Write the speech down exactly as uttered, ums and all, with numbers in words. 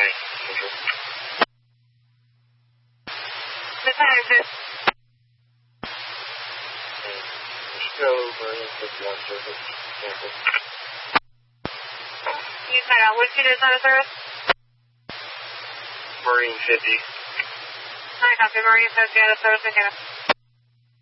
Hey, Central. This is Let's go Marine fifty-one service. Cancel. You said uh, which unit is out of service? Marine fifty. Hi, copy. Marine fifty out of service again.